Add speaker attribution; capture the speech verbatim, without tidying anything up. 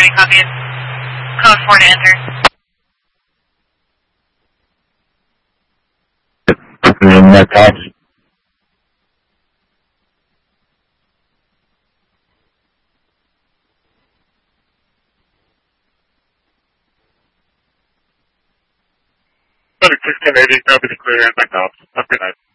Speaker 1: three, copy it. Code four to enter.
Speaker 2: And that talks.
Speaker 3: sixteen eighty, copy the clear and back off. Have a good night.